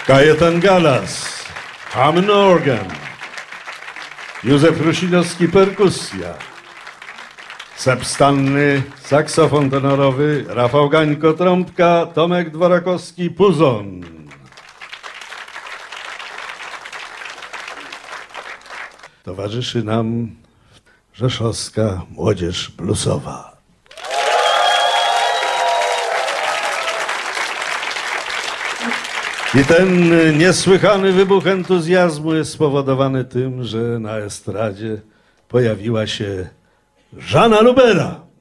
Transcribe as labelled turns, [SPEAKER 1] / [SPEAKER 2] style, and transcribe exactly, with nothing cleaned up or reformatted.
[SPEAKER 1] Kajetan Galas, Hammond organ. Józef Rusinowski, perkusja. Seb Stanny, saksofon tenorowy. Rafał Gańko, trąbka. Tomek Dworakowski, puzon. Towarzyszy nam rzeszowska młodzież bluesowa. I ten niesłychany wybuch entuzjazmu jest spowodowany tym, że na estradzie pojawiła się Żana Lubera.